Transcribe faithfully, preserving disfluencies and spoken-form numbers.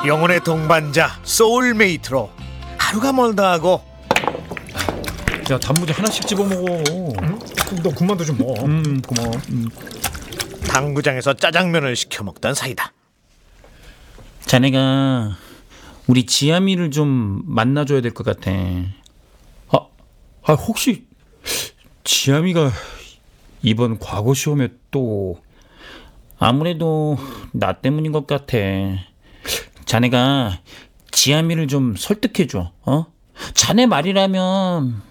영혼의 동반자 소울메이트로 하루가 멀다 하고. 자, 단무지 하나씩 집어 먹어. 응? 너 군만두 좀 먹어. 음, 고마워. 음. 당구장에서 짜장면을 시켜 먹던 사이다. 자네가 우리 지아미를 좀 만나줘야 될 것 같아. 아, 아 혹시 지아미가 이번 과거 시험에 또 아무래도 나 때문인 것 같아. 자네가 지아미를 좀 설득해줘. 어? 자네 말이라면